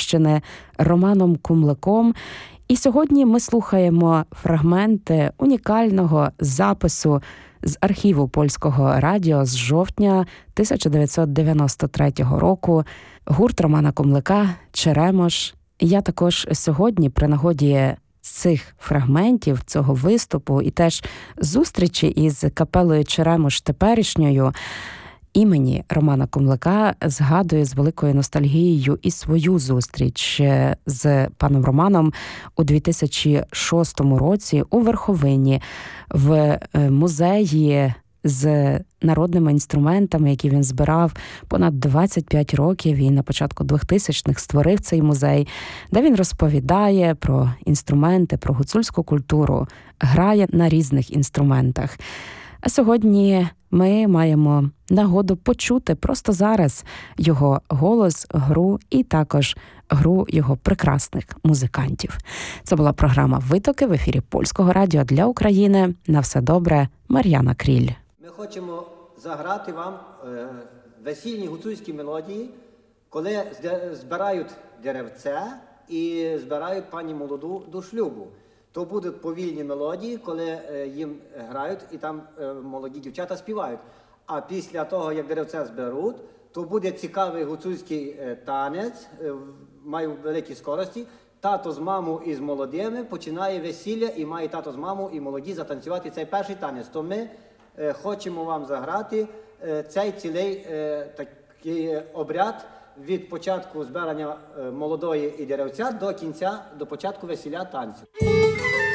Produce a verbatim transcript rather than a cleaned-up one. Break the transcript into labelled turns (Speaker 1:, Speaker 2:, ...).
Speaker 1: Полтавщини Романом Кумликом. І сьогодні ми слухаємо фрагменти унікального запису з архіву Польського радіо з жовтня тисяча дев'ятсот дев'яносто третього року. Гурт Романа Кумлика «Черемош». Я також сьогодні при нагоді цих фрагментів, цього виступу і теж зустрічі із капелою «Черемош» теперішньою імені Романа Кумлика згадую з великою ностальгією і свою зустріч з паном Романом у дві тисячі шостому році у Верховині в музеї з народними інструментами, які він збирав понад двадцять п'ять років, і на початку двохтисячних створив цей музей, де він розповідає про інструменти, про гуцульську культуру, грає на різних інструментах. А сьогодні ми маємо нагоду почути просто зараз його голос, гру і також гру його прекрасних музикантів. Це була програма «Витоки» в ефірі Польського радіо для України. На все добре, Мар'яна Кріль.
Speaker 2: Ми хочемо заграти вам е, весільні гуцульські мелодії, коли збирають деревце і збирають пані молоду до шлюбу. То будуть повільні мелодії, коли їм грають і там молоді дівчата співають. А після того, як деревце зберуть, то буде цікавий гуцульський танець, має великі скорості. Тато з мамою і з молодими починає весілля і має тато з мамою і молоді затанцювати цей перший танець. То ми хочемо вам заграти цей цілий такий обряд від початку збирання молодої і деревця до кінця, до початку весілля танцю.